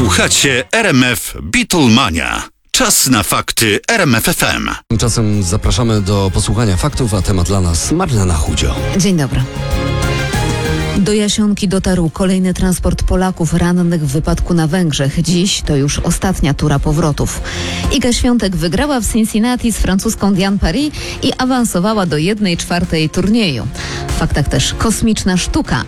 Słuchacie RMF Beatlemania. Czas na fakty RMF FM. Tymczasem zapraszamy do posłuchania faktów, a temat dla nas Marlena Chudzio. Dzień dobry. Do Jasionki dotarł kolejny transport Polaków rannych w wypadku na Węgrzech. Dziś to już ostatnia tura powrotów. Iga Świątek wygrała w Cincinnati z francuską Diane Paris i awansowała do 1/4 turnieju. W faktach też kosmiczna sztuka.